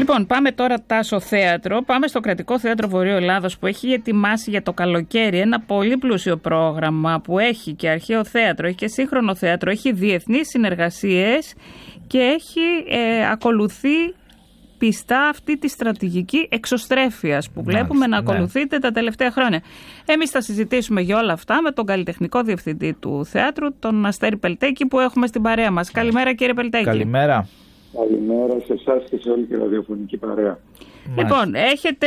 Λοιπόν, πάμε τώρα Τάσο θέατρο. Πάμε στο Κρατικό Θέατρο Βορείου Ελλάδος που έχει ετοιμάσει για το καλοκαίρι ένα πολύ πλούσιο πρόγραμμα που έχει και αρχαίο θέατρο, έχει και σύγχρονο θέατρο, έχει διεθνείς συνεργασίες και έχει ακολουθεί πιστά αυτή τη στρατηγική εξωστρέφειας που βλέπουμε να ακολουθείται τα τελευταία χρόνια. Εμείς θα συζητήσουμε για όλα αυτά με τον καλλιτεχνικό διευθυντή του θεάτρου, τον Αστέρη Πελτέκη, που έχουμε στην παρέα μας. Καλημέρα, κύριε Πελτέκη. Καλημέρα. Καλημέρα σε εσάς και σε όλη τη ραδιοφωνική παρέα. Λοιπόν, έχετε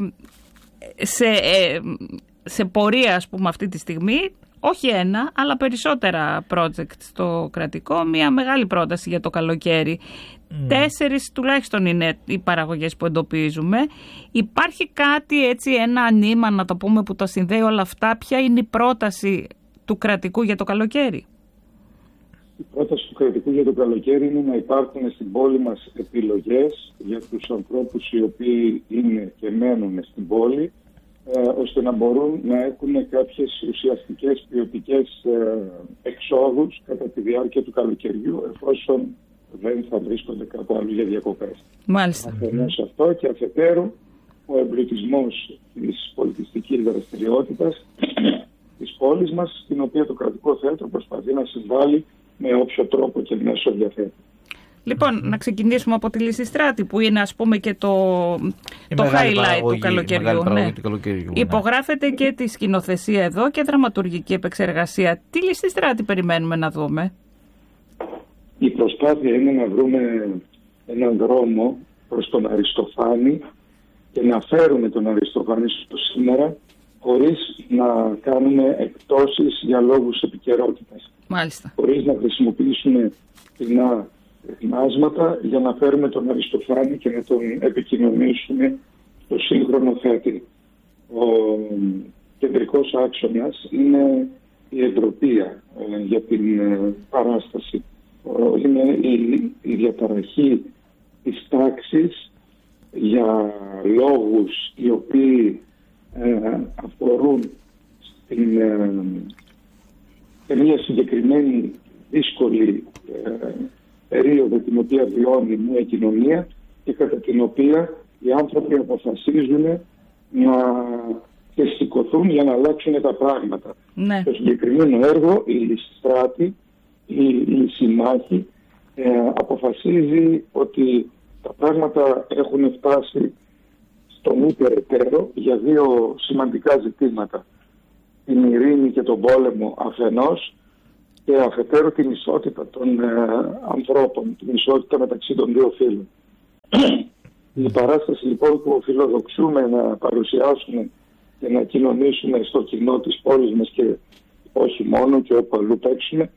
σε πορεία, ας πούμε, αυτή τη στιγμή, όχι ένα, αλλά περισσότερα project στο κρατικό, μια μεγάλη πρόταση για το καλοκαίρι. 4 τουλάχιστον είναι οι παραγωγές που εντοπίζουμε. Υπάρχει κάτι έτσι, ένα νήμα να το πούμε που το συνδέει όλα αυτά? Ποια είναι η πρόταση του κρατικού για το καλοκαίρι? Η πρόταση του κρατικού για το καλοκαίρι είναι να υπάρχουν στην πόλη μας επιλογές για τους ανθρώπους οι οποίοι είναι και μένουν στην πόλη, ώστε να μπορούν να έχουν κάποιες ουσιαστικές ποιοτικές εξόδους κατά τη διάρκεια του καλοκαιριού, εφόσον δεν θα βρίσκονται κάπου αλλού για διακοπές. Μάλιστα. Αφενός αυτό, και αφετέρου ο εμπλουτισμός της πολιτιστικής δραστηριότητας της πόλης μας, στην οποία το Κρατικό Θέατρο προσπαθεί να συμβάλλει με όποιο τρόπο και μέσο διαθέτει. Λοιπόν, να ξεκινήσουμε από τη Λυσιστράτη, που είναι, ας πούμε, και το highlight του καλοκαιριού. Υπογράφεται και τη σκηνοθεσία εδώ και δραματουργική επεξεργασία. Τι Λυσιστράτη περιμένουμε να δούμε? Η προσπάθεια είναι να βρούμε έναν δρόμο προς τον Αριστοφάνη και να φέρουμε τον Αριστοφάνη στο σήμερα, χωρίς να κάνουμε εκπτώσεις για λόγους επικαιρότητας. Μάλιστα. Χωρίς να χρησιμοποιήσουμε κοινά ετοιμάσματα για να φέρουμε τον Αριστοφάνη και να τον επικοινωνήσουμε στο σύγχρονο θέατρο. Ο κεντρικός άξονας είναι η εντροπία για την παράσταση. Είναι η διαταραχή της τάξης για λόγους οι οποίοι αφορούν σε μια συγκεκριμένη δύσκολη περίοδο την οποία βιώνει μια κοινωνία και κατά την οποία οι άνθρωποι αποφασίζουν να σηκωθούν για να αλλάξουν τα πράγματα. Ναι. Το συγκεκριμένο έργο, η Λυσιστράτη, η Συμμάχη, αποφασίζει ότι τα πράγματα έχουν φτάσει στον υπεραιτέρω για 2 σημαντικά ζητήματα. Την ειρήνη και τον πόλεμο αφενός και αφετέρου την ισότητα των ανθρώπων, την ισότητα μεταξύ των 2 φύλων. Η παράσταση λοιπόν που φιλοδοξούμε να παρουσιάσουμε και να κοινωνήσουμε στο κοινό της πόλης μας και όχι μόνο και όπου αλλού παίξουμε,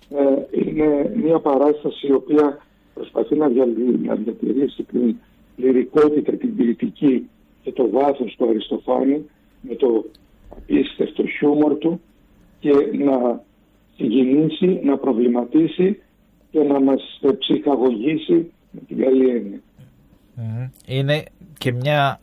είναι μια παράσταση η οποία προσπαθεί να διατηρήσει την λυρικότητα, την ποιητική και το βάθος του Αριστοφάνη με το απίστευτο χιούμορ του και να συγκινήσει, να προβληματίσει και να μας ψυχαγωγήσει με την καλή έννοια. Είναι και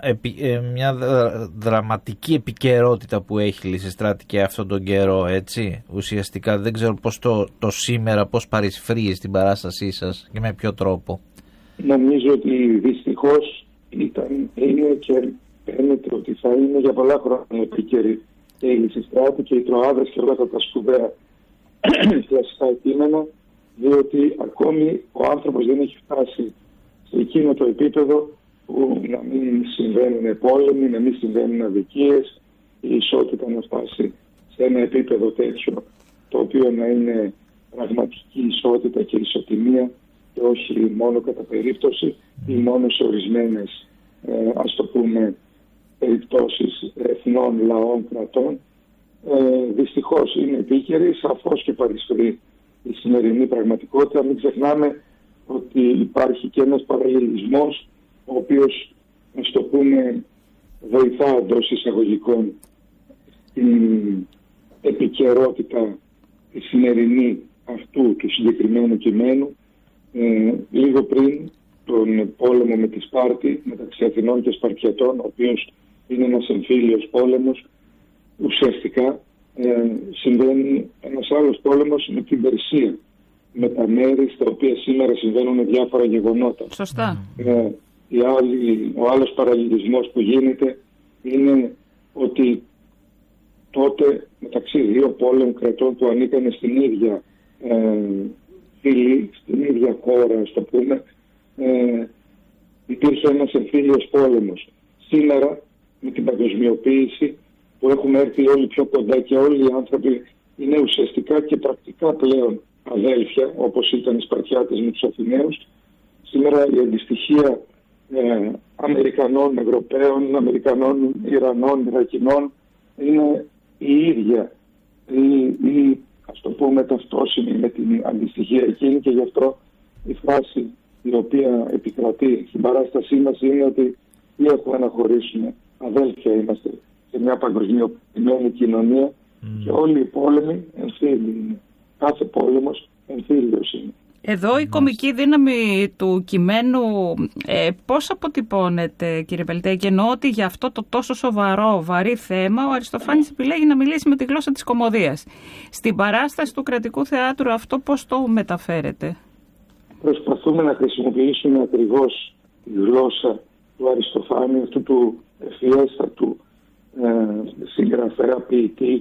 μια δραματική επικαιρότητα που έχει η Λυσιστράτη και αυτόν τον καιρό, έτσι. Ουσιαστικά δεν ξέρω πώς το σήμερα, πώς παρισφρίζει την παράστασή σας και με ποιο τρόπο. Νομίζω ότι δυστυχώς είναι και φαίνεται ότι θα είναι για πολλά χρόνια επίκαιρη και η Λυσιστράτη και οι Τροάδες και όλα τα σπουδαία κλασικά κείμενα, διότι ακόμη ο άνθρωπος δεν έχει φτάσει σε εκείνο το επίπεδο που να μην συμβαίνουν πόλεμοι, να μην συμβαίνουν αδικίες, η ισότητα να φτάσει σε ένα επίπεδο τέτοιο το οποίο να είναι πραγματική ισότητα και ισοτιμία και όχι μόνο κατά περίπτωση ή μόνο σε ορισμένες ας το πούμε περιπτώσεις εθνών, λαών, κρατών. Δυστυχώς είναι επίκαιρη, σαφώς και παρισφρεί η σημερινή πραγματικότητα. Μην ξεχνάμε ότι υπάρχει και ένας παραλληλισμός ο οποίος, ας το πούμε, βοηθά εντός εισαγωγικών την επικαιρότητα τη σημερινή αυτού του συγκεκριμένου κειμένου. Λίγο πριν τον πόλεμο με τη Σπάρτη μεταξύ Αθηνών και Σπαρτιατών, ο οποίος είναι ένας εμφύλιος πόλεμος, ουσιαστικά συμβαίνει ένας άλλος πόλεμος με την Περσία, με τα μέρη στα οποία σήμερα συμβαίνουν διάφορα γεγονότα. Σωστά. ο άλλος παραλληλισμός που γίνεται είναι ότι τότε μεταξύ δύο πόλεμων κρατών που ανήκαν στην ίδια φύλη, στην ίδια χώρα, ας το πούμε, υπήρχε ένας εμφύλιος πόλεμος. Σήμερα με την παγκοσμιοποίηση που έχουμε έρθει όλοι πιο κοντά και όλοι οι άνθρωποι είναι ουσιαστικά και πρακτικά πλέον αδέλφια, όπως ήταν οι Σπαρτιάτες με τους Αθηναίους. Σήμερα η αντιστοιχεία Αμερικανών, Ευρωπαίων, Αμερικανών, Ιρανών, Ιρακινών είναι η ίδια ή ας το πούμε ταυτόσιμη με την αντιστοιχεία εκείνη, και γι' αυτό η φράση η οποία επικρατεί στην παράστασή μας είναι ότι τι έχουμε να χωρίσουμε, αδέλφια είμαστε σε μια παγκοσμιοποιημένη κοινωνία και όλοι οι πόλεμοι εμφύλιοι είναι. Κάθε πόλεμος εμφύλιος είναι. Εδώ η κομική δύναμη του κειμένου πώς αποτυπώνεται, κύριε Πελτέ, και εννοώ ότι για αυτό το τόσο σοβαρό, βαρύ θέμα ο Αριστοφάνης επιλέγει να μιλήσει με τη γλώσσα της κωμωδίας. Στην παράσταση του Κρατικού Θεάτρου αυτό πώς το μεταφέρετε? Προσπαθούμε να χρησιμοποιήσουμε ακριβώς τη γλώσσα του Αριστοφάνη, αυτού του ευφιέστατου συγγραφέα ποιητή,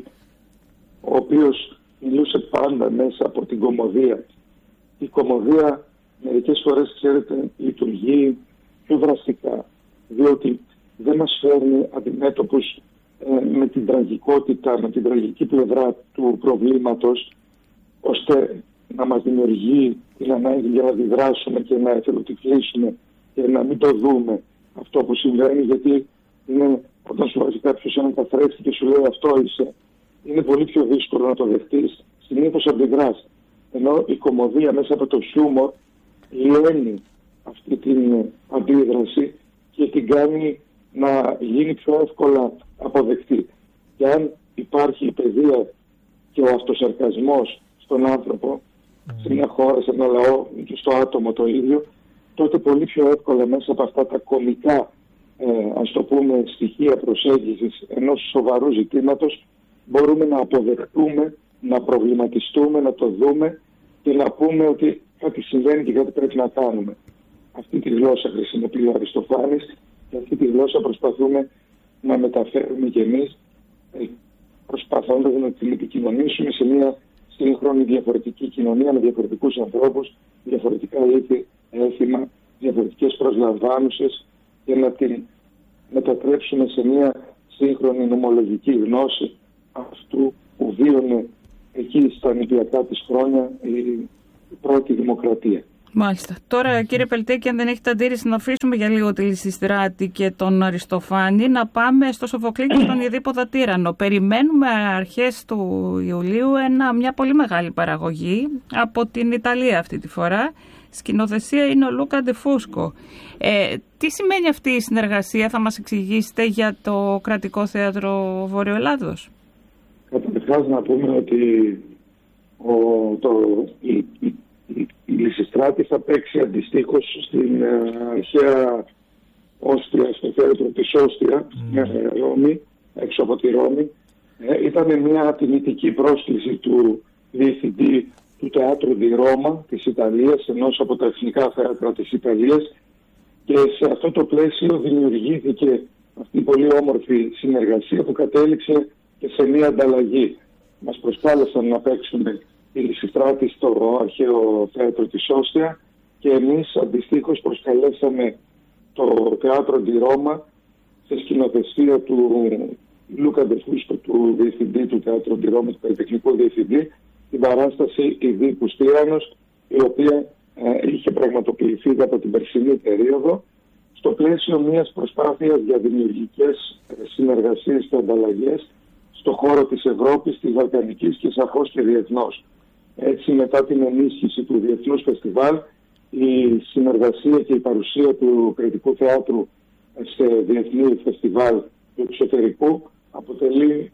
ο οποίος μιλούσε πάντα μέσα από την κωμωδία. Η κωμωδία μερικές φορές, ξέρετε, λειτουργεί πιο δραστικά, διότι δεν μας φέρνει αντιμέτωπους με την τραγικότητα, με την τραγική πλευρά του προβλήματος, ώστε να μας δημιουργεί την ανάγκη για να αντιδράσουμε και να εθελοτυφλήσουμε και να μην το δούμε αυτό που συμβαίνει, γιατί είναι, όταν σου βάζει κάποιος έναν καθρέφτη και σου λέει αυτό είσαι, είναι πολύ πιο δύσκολο να το δεχτείς, συνήθως αντιδράς. Ενώ η κωμωδία μέσα από το χιούμορ λιώνει αυτή την αντίδραση και την κάνει να γίνει πιο εύκολα αποδεκτή. Και αν υπάρχει η παιδεία και ο αυτοσαρκασμός στον άνθρωπο, σε μια χώρα, σε ένα λαό και στο άτομο το ίδιο, τότε πολύ πιο εύκολα μέσα από αυτά τα κωμικά ας το πούμε στοιχεία προσέγγισης ενός σοβαρού ζητήματος μπορούμε να αποδεχτούμε, να προβληματιστούμε, να το δούμε και να πούμε ότι κάτι συμβαίνει και κάτι πρέπει να κάνουμε. Αυτή τη γλώσσα χρησιμοποιεί ο Αριστοφάνης και αυτή τη γλώσσα προσπαθούμε να μεταφέρουμε κι εμείς, προσπαθώντας να την επικοινωνήσουμε σε μια σύγχρονη διαφορετική κοινωνία με διαφορετικούς ανθρώπους, διαφορετικά ήθη, έθιμα, διαφορετικές προσλαμβάνουσες, και να την μετατρέψουμε σε μια σύγχρονη νομολογική γνώση αυτού που βίωνε εκεί στα νηπιακά της χρόνια η πρώτη δημοκρατία. Μάλιστα. Τώρα, κύριε Πελτέκη, αν δεν έχετε αντίρρηση, να αφήσουμε για λίγο τη Λυσιστράτη και τον Αριστοφάνη, να πάμε στο Σοφοκλή και τον Ιδίπποδα Τύραννο. Περιμένουμε αρχές του Ιουλίου μια πολύ μεγάλη παραγωγή από την Ιταλία αυτή τη φορά. Σκηνοθεσία είναι ο Λούκα Ντεφούσκο. Τι σημαίνει αυτή η συνεργασία, θα μας εξηγήσετε, για το Κρατικό Θέατρο Βορειοελλάδος? Καταρχάς να πούμε ότι η Λυσιστράτη θα παίξει αντιστοίχως στην αρχαία Όστια, στο θέατρο της Όστια, Ρώμη, έξω από τη Ρώμη. Ήταν μια τιμητική πρόσκληση του διευθυντή του Teatro di Roma της Ιταλίας, ενός από τα εθνικά θέατρα της Ιταλίας, και σε αυτό το πλαίσιο δημιουργήθηκε αυτή η πολύ όμορφη συνεργασία που κατέληξε και σε μια ανταλλαγή. Μας προσκάλεσαν να παίξουμε η Λυσιστράτη στο αρχαίο θέατρο της Όστια και εμείς αντιστοίχως προσκαλέσαμε το Teatro di Roma σε σκηνοθεσία του Λούκα Ντεφούσκο, του διευθυντή του Teatro di Roma, του καλλιτεχνικού διευθυντή, την παράσταση Ιδίππους Τύραννος, η οποία είχε πραγματοποιηθεί κατά την περσινή περίοδο στο πλαίσιο μιας προσπάθειας για δημιουργικές συνεργασίες και ανταλλαγές στο χώρο της Ευρώπης, της Βαλκανικής και σαφώς και διεθνώς. Έτσι, μετά την ενίσχυση του Διεθνούς Φεστιβάλ, η συνεργασία και η παρουσία του Κρατικού Θεάτρου σε διεθνή φεστιβάλ του εξωτερικού αποτελεί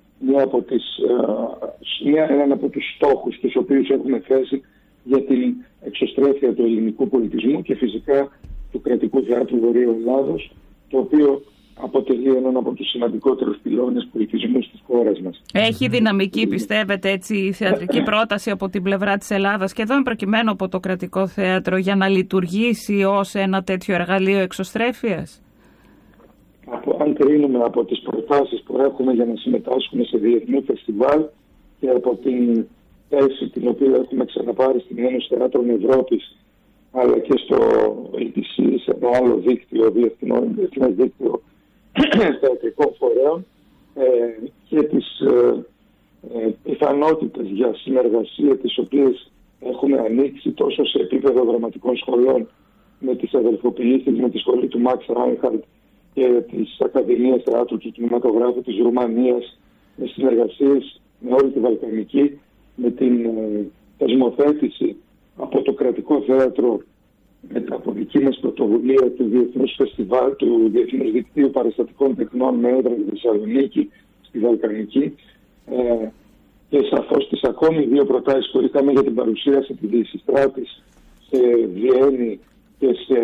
έναν από τους στόχους τους οποίους έχουμε θέσει για την εξωστρέφεια του ελληνικού πολιτισμού και φυσικά του Κρατικού Θεάτρου Βορειοελλάδος, το οποίο αποτελεί έναν από τους σημαντικότερους πυλώνες πολιτισμού της χώρας μας. Έχει δυναμική, πιστεύετε, έτσι, η θεατρική πρόταση από την πλευρά της Ελλάδας και εδώ είναι προκειμένου από το κρατικό θέατρο για να λειτουργήσει ως ένα τέτοιο εργαλείο εξωστρέφειας? Αν κρίνουμε από τις προτάσεις που έχουμε για να συμμετάσχουμε σε διεθνή φεστιβάλ και από την θέση την οποία έχουμε ξαναπάρει στην Ένωση Θεάτρων Ευρώπης, αλλά και στο ETC, σε ένα άλλο δίκτυο, διεθνές δίκτυο θεατρικών φορέων, και τις πιθανότητες για συνεργασία τις οποίες έχουμε ανοίξει τόσο σε επίπεδο δραματικών σχολών με τις αδελφοποιήσεις, με τη σχολή του Max Reinhardt και της Ακαδημίας Θεάτρου και Κινηματογράφου της Ρουμανίας, με συνεργασίες με όλη τη Βαλκανική, με την θεσμοθέτηση από το κρατικό θέατρο μετά από δική μας πρωτοβουλία του Διεθνούς Φεστιβάλ, του Διεθνούς Δικτύου Παραστατικών Τεχνών με έδρα στη Θεσσαλονίκη, στη Βαλκανική, και σαφώς τις ακόμη δύο προτάσεις που είχαμε για την παρουσίαση της Διεσυστράτης σε Βιέννη και σε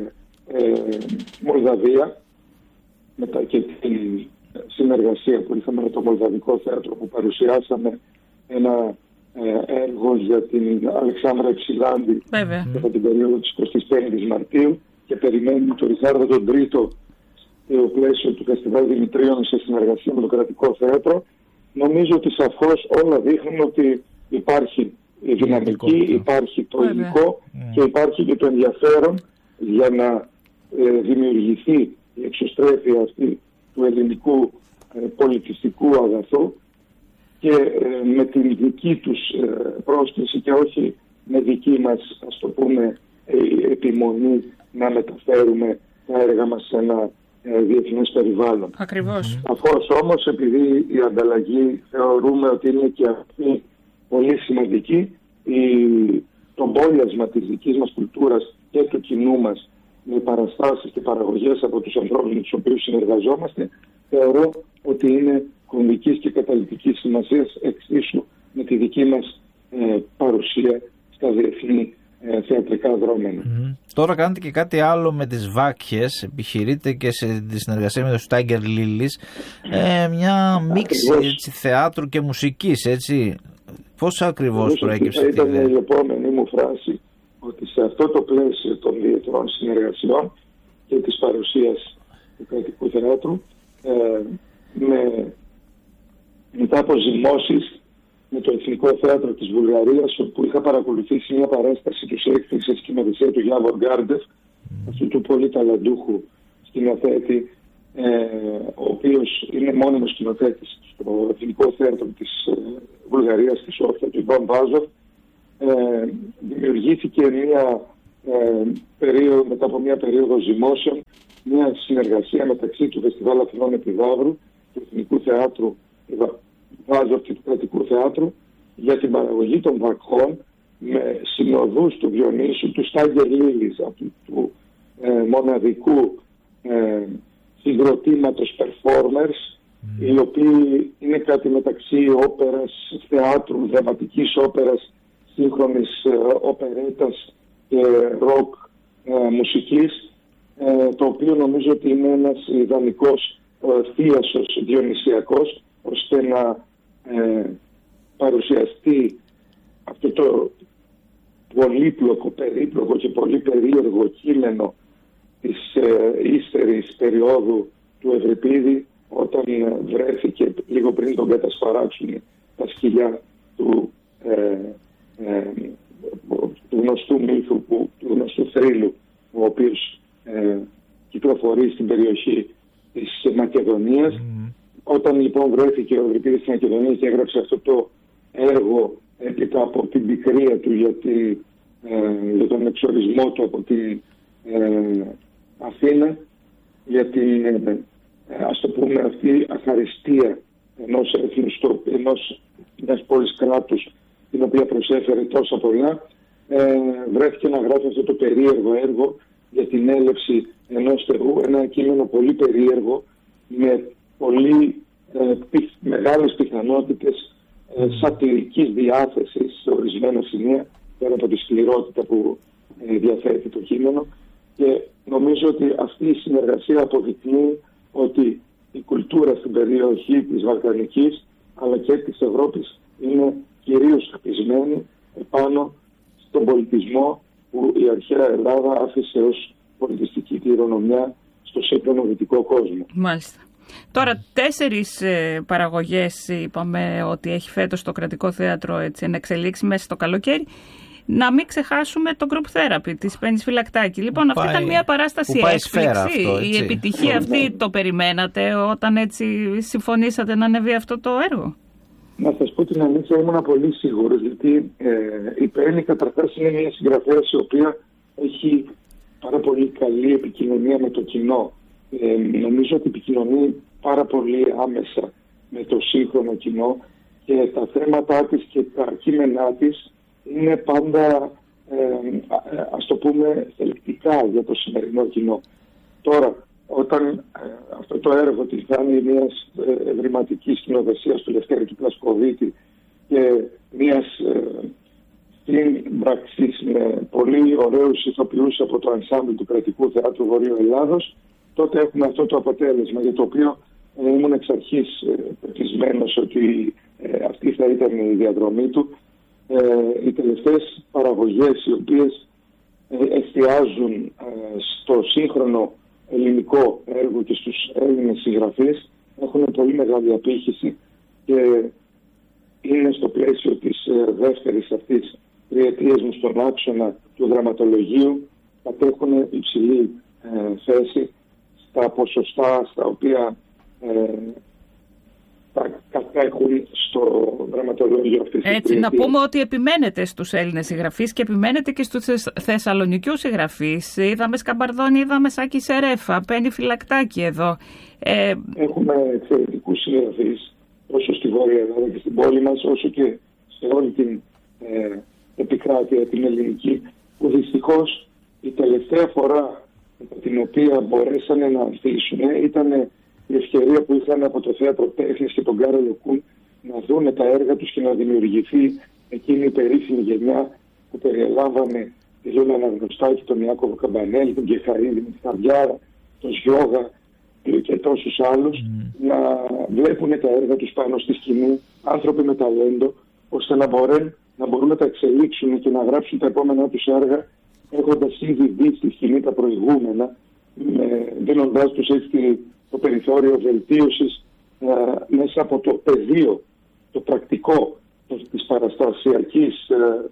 Μολδαβία, μετά και την συνεργασία που είχαμε με το Μολδαβικό Θέατρο, που παρουσιάσαμε ένα έργο για την Αλεξάνδρα Υψηλάντη κατά την περίοδο της 25ης Μαρτίου, και περιμένουμε τον Ριχάρδο τον Τρίτο στο πλαίσιο του Φεστιβάλ Δημητρίων σε συνεργασία με το κρατικό θέατρο. Νομίζω ότι σαφώς όλα δείχνουν ότι υπάρχει η δυναμική, υπάρχει το υλικό και υπάρχει και το ενδιαφέρον για να δημιουργηθεί η εξωστρέφεια αυτή του ελληνικού πολιτιστικού αγαθού, και με την δική τους πρόσκληση και όχι με δική μας, ας το πούμε, επιμονή να μεταφέρουμε τα έργα μας σε ένα διεθνές περιβάλλον. Ακριβώς. Αφώς όμως, επειδή η ανταλλαγή θεωρούμε ότι είναι και αυτή πολύ σημαντική, το μπόλιασμα της δικής μας κουλτούρας και του κοινού μας με παραστάσεις και παραγωγές από τους ανθρώπους με τους οποίους συνεργαζόμαστε, θεωρώ ότι είναι κομβικής και καταλυτικής σημασίας εξίσου με τη δική μας παρουσία στα διεθνή θεατρικά δρόμενα. Τώρα κάνετε και κάτι άλλο με τις Βάκχες, επιχειρείτε και σε τη συνεργασία με τον Στάγκερ Λίλης, μια μίξη θεάτρου και μουσικής, έτσι. Πώς ακριβώς προέκυψε αυτή η ιδέα? Ήταν η επόμενη μου φράση, ότι σε αυτό το πλαίσιο των διεθνών συνεργασιών και της παρουσίας του κρατικού θεάτρου, μετά από ζυμώσεις με το Εθνικό Θέατρο της Βουλγαρίας, όπου είχα παρακολουθήσει μια παράσταση του Σέιχτπιρ σε σκηνοθεσία του Γιάβορ Γκάρντεφ, αυτού του πολύ ταλαντούχου σκηνοθέτη, ο οποίος είναι μόνιμος σκηνοθέτης στο Εθνικό Θέατρο της Βουλγαρίας, στη Σόφια, του Ιβάν Βάζοφ. Δημιουργήθηκε μετά από μια περίοδο ζυμώσεων, μια συνεργασία μεταξύ του Φεστιβάλ Αθηνών Επιδαύρου, του Εθνικού Θεάτρου Βάζοφ και του Κρατικού Θεάτρου, για την παραγωγή των Βακχών με συνοδούς του Διονύσου, του Στάγκερ Λίλης, του μοναδικού συγκροτήματος performers, οι οποίοι είναι κάτι μεταξύ όπερας, θεάτρου, δραματικής όπερας, σύγχρονης οπερέτας και ροκ μουσικής, το οποίο νομίζω ότι είναι ένας ιδανικός θίασος διονυσιακός, ώστε να παρουσιαστεί αυτό το πολύπλοκο, περίπλοκο και πολύ περίεργο κείμενο της ύστερης περίοδου του Ευρυπίδη, όταν βρέθηκε λίγο πριν τον κατασπαράξουν τα σκυλιά του γνωστού μύθου, του γνωστού θρύλου, ο οποίος κυκλοφορεί στην περιοχή της Μακεδονίας. Όταν λοιπόν βρέθηκε ο Ευρυπίδης στην Μακεδονία και έγραψε αυτό το έργο έπειτα από την πικρία του για τον εξορισμό του από την Αθήνα, για την ας το πούμε αυτή αχαριστία ενός έθνους, μιας πόλης κράτους, την οποία προσέφερε τόσα πολλά, βρέθηκε να γράφει αυτό το περίεργο έργο για την έλευση ενός Θεού, ένα κείμενο πολύ περίεργο με πολύ μεγάλες πιθανότητες σατυρικής διάθεσης σε ορισμένα σημεία, πέρα από τη σκληρότητα που διαθέτει το κείμενο, και νομίζω ότι αυτή η συνεργασία αποδεικνύει ότι η κουλτούρα στην περιοχή της Βαλκανικής αλλά και της Ευρώπης είναι κυρίως χτισμένη επάνω στον πολιτισμό που η αρχαία Ελλάδα άφησε ως πολιτιστική κληρονομιά στο σύγχρονο δυτικό κόσμο. Μάλιστα. Τώρα 4 παραγωγές είπαμε ότι έχει φέτος το Κρατικό Θέατρο εν εξελίξει μέσα στο καλοκαίρι. Να μην ξεχάσουμε το group therapy της Πέννης Φυλακτάκη. Λοιπόν, αυτή ήταν μια παράσταση έκπληξη. Η επιτυχία αυτή το περιμένατε όταν έτσι συμφωνήσατε να ανεβεί αυτό το έργο? Να σας πω την αλήθεια, ήμουν πολύ σίγουρος, γιατί η Πέννη καταρχάς είναι μια συγγραφέας η οποία έχει πάρα πολύ καλή επικοινωνία με το κοινό. Νομίζω ότι επικοινωνεί πάρα πολύ άμεσα με το σύγχρονο κοινό και τα θέματα της και τα κείμενά της είναι πάντα, ας το πούμε, θελκτικά για το σημερινό κοινό. Τώρα, όταν αυτό το έργο της κάνει μιας ευρηματικής σκηνοθεσίας του Λευτέρη του Πλασκοβίτη και μιας σύμπραξης με πολύ ωραίους ηθοποιούς από το ενσάμπλ του Κρατικού Θεάτρου Βορείου Ελλάδος, τότε έχουμε αυτό το αποτέλεσμα, για το οποίο ήμουν εξ αρχής πεπισμένος ότι αυτή θα ήταν η διαδρομή του. Οι τελευταίες παραγωγές, οι οποίες εστιάζουν στο σύγχρονο ελληνικό έργο και στους Έλληνες συγγραφείς, έχουν πολύ μεγάλη απήχηση και είναι στο πλαίσιο της δεύτερης αυτής τριετίας μου στον άξονα του δραματολογίου, κατέχουν υψηλή θέση στα ποσοστά στα οποία κατέχουν στο δραματολόγιο αυτής της έτσι, να πούμε ότι επιμένετε στους Έλληνες συγγραφείς και επιμένετε και στους Θεσσαλονικιούς συγγραφείς. Είδαμε Σκαμπαρδόνη, είδαμε Σάκη Σερέφα, Πέννη Φυλακτάκη εδώ. Έχουμε εξαιρετικούς συγγραφείς όσο στη Βόρεια Ελλάδα και στην πόλη μας, όσο και σε όλη την επικράτεια την ελληνική, που δυστυχώς η τελευταία φορά την οποία μπορέσανε να ανθίσουν ήταν η ευκαιρία που είχαν από το Θέατρο Τέχνης και τον Κάρολο Κούν να δούνε τα έργα τους και να δημιουργηθεί εκείνη η περίφημη γενιά που περιελάμβανε τη Γιώνα Αναγνωστάκη, τον Ιάκωβο Καμπανέλη, τον Κεχαρίδη, τον Σταδιάρα, τον Σιώγα και τόσους άλλους, να βλέπουν τα έργα τους πάνω στη σκηνή, άνθρωποι με ταλέντο, ώστε να μπορούν να τα εξελίξουν και να γράψουν τα επόμενά τους έργα, έχοντας ήδη δει στη σκηνή τα προηγούμενα, δίνοντάς τους έτσι το περιθώριο βελτίωσης μέσα από το πεδίο, το πρακτικό της παραστασιακής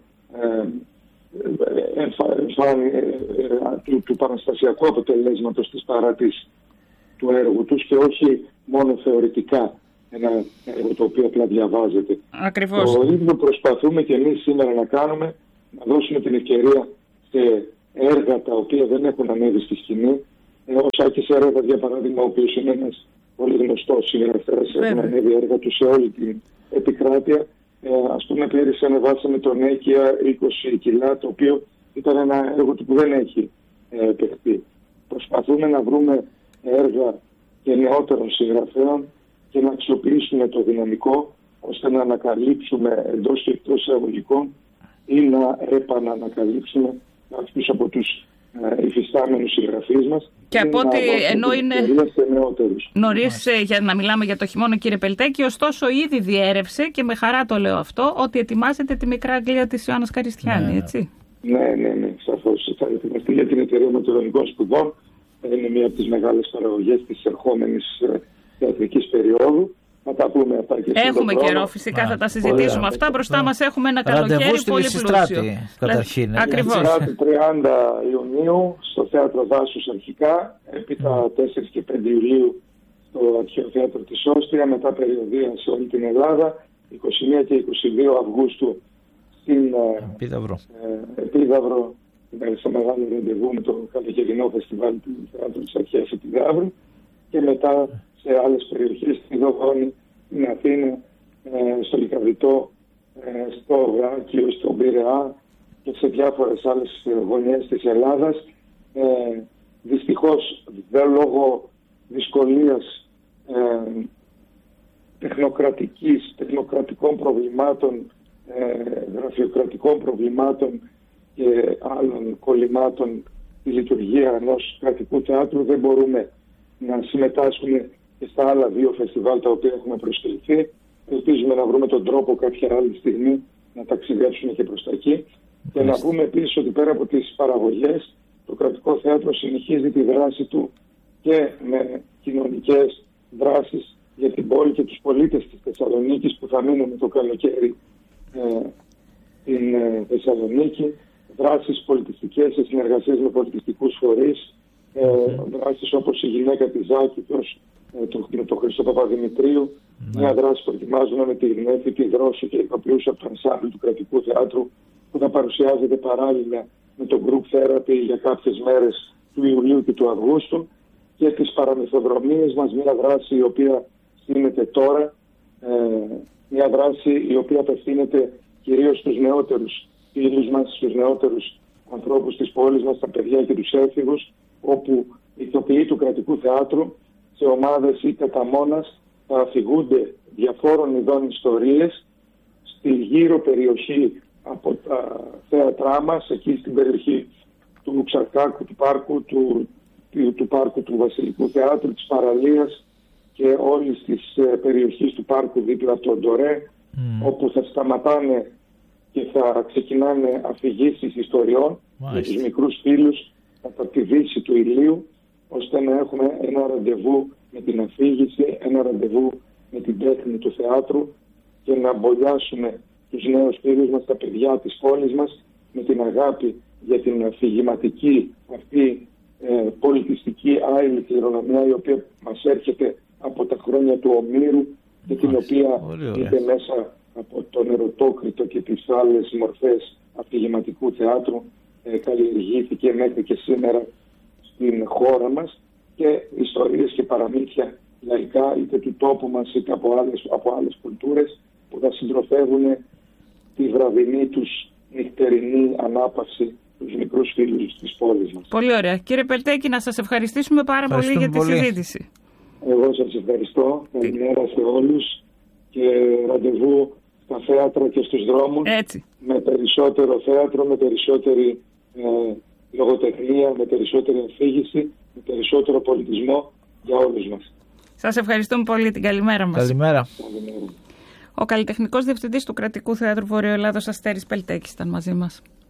του παραστασιακού αποτελέσματος της παράτης του έργου τους και όχι μόνο θεωρητικά ένα έργο το οποίο απλά διαβάζεται. Ακριβώς. Το ίδιο προσπαθούμε και εμείς σήμερα να κάνουμε, να δώσουμε την ευκαιρία σε έργα τα οποία δεν έχουν ανέβει στη σκηνή. Ο Σάκης Σερέφα, για παράδειγμα, ο οποίος είναι ένας πολύ γνωστός συγγραφέας, έχουν ανέβει έργα του σε όλη την επικράτεια. Ας πούμε, πέρυσι ανεβάσαμε τον Έκεια 20 κιλά, το οποίο ήταν ένα έργο του που δεν έχει παιχτεί. Προσπαθούμε να βρούμε έργα και νεότερων συγγραφέων και να αξιοποιήσουμε το δυναμικό, ώστε να ανακαλύψουμε εντός και εκτός εισαγωγικών ή να επανανακαλύψουμε αυτούς από τους υφιστάμενους συγγραφείς μας. Και από ό,τι ενώ είναι νωρίς για να μιλάμε για το χειμώνα, κύριε Πελτέκη, ωστόσο ήδη διέρευσε και με χαρά το λέω αυτό, ότι ετοιμάζεται τη Μικρά Αγγλία της Ιωάννας Καριστιάνη, έτσι. Ναι, σαφώς θα ετοιμαστεί για την Εταιρεία Μετεωρολογικών Σπουδών. Είναι μία από τις μεγάλες παραγωγές της ερχόμενης θεατρικής περίοδου. Θα τα πούμε αυτά και έχουμε καιρό φυσικά, θα τα συζητήσουμε αυτά. Μπροστά μας έχουμε ένα καλοκαίρι πολύ πλούσιο. Καταρχήν. Ακριβώς. 30 Ιουνίου στο Θέατρο Δάσους αρχικά, έπειτα 4 και 5 Ιουλίου στο Αρχαίο Θέατρο της Όστρια, μετά περιοδία σε όλη την Ελλάδα, 21 και 22 Αυγούστου στην Επίδαυρο, στο μεγάλο ρεντεβού με το καλοκαιρινό φεστιβάλ του Θεάτρου της Αρχαίας Επιδαύρου, και μετά σε άλλες περιοχές, στη Δοδόνη, στην Αθήνα, στο Λυκαβητό, στο Βράκιο, στο Πειραιά και σε διάφορες άλλες γωνιές της Ελλάδας. Δυστυχώς, λόγω δυσκολίας τεχνοκρατικών προβλημάτων, γραφειοκρατικών προβλημάτων και άλλων κολλημάτων, η λειτουργία ενός κρατικού θεάτρου δεν μπορούμε να συμμετάσχουμε και στα άλλα 2 φεστιβάλ τα οποία έχουμε προσκληθεί. Ελπίζουμε να βρούμε τον τρόπο κάποια άλλη στιγμή να ταξιδέψουμε και προς τα εκεί. Και να πούμε επίσης ότι πέρα από τις παραγωγές, το Κρατικό Θέατρο συνεχίζει τη δράση του και με κοινωνικές δράσεις για την πόλη και τους πολίτες της Θεσσαλονίκης που θα μείνουν το καλοκαίρι στην Θεσσαλονίκη, δράσεις πολιτιστικές σε συνεργασίες με πολιτιστικούς φορείς, δράσεις όπως η γυναίκα της Ζάκητος, το Χρήστο Παπαδημητρίου, μια δράση που ετοιμάζουμε με τη Γνέφη, τη Δρόση και ηθοποιούς από το ενσάμπλ του Κρατικού Θεάτρου που θα παρουσιάζεται παράλληλα με το Group Therapy για κάποιες μέρες του Ιουλίου και του Αυγούστου, και τις παραμυθοδρομίες μας, μια δράση η οποία στείνεται τώρα, μια δράση η οποία απευθύνεται κυρίως στους νεότερους φίλους μας, στους νεότερους ανθρώπους της πόλης μας, τα παιδιά και τους έφηβους, όπου οι ηθοποιοί του Κρατικού Θεάτρου σε ομάδες ή κατά μόνας θα αφηγούνται διαφόρων ειδών ιστορίες στη γύρω περιοχή από τα θέατρά μας, εκεί στην περιοχή του Ξαρκάκου, του πάρκου του Βασιλικού Θεάτρου, της Παραλίας και όλης της περιοχής του πάρκου δίπλα από τον Ντορέ, όπου θα σταματάνε και θα ξεκινάνε αφηγήσεις ιστοριών για τους μικρούς φίλους από τη δύση του ηλίου, ώστε να έχουμε ένα ραντεβού με την αφήγηση, ένα ραντεβού με την τέχνη του θεάτρου και να μπολιάσουμε τους νέους φίλους μας, τα παιδιά της πόλης μας, με την αγάπη για την αφηγηματική αυτή πολιτιστική άειλη κληρονομιά, η οποία μας έρχεται από τα χρόνια του Ομήρου και την οποία είτε μέσα από τον Ερωτόκριτο και τις άλλες μορφές αφηγηματικού θεάτρου καλλιεργήθηκε μέχρι και σήμερα στην χώρα μας, και ιστορίες και παραμύθια λαϊκά είτε του τόπου μας είτε από άλλες κουλτούρες που θα συντροφεύουν τη βραδινή τους νυχτερινή ανάπαυση τους μικρούς φίλους της πόλης μας. Πολύ ωραία. Κύριε Πελτέκη, να σας ευχαριστήσουμε πάρα πολύ για τη συζήτηση. Εγώ σας ευχαριστώ. Καλημέρα σε όλους και ραντεβού στα θέατρα και στους δρόμους. Έτσι. Με περισσότερο θέατρο, με περισσότερη λογοτεχνία, με περισσότερη αφήγηση, με περισσότερο πολιτισμό για όλους μας. Σας ευχαριστούμε πολύ. Την καλημέρα μας. Καλημέρα. Ο καλλιτεχνικός διευθυντής του Κρατικού Θεάτρου Βορειοελλάδος Αστέρης Πελτέκης ήταν μαζί μας.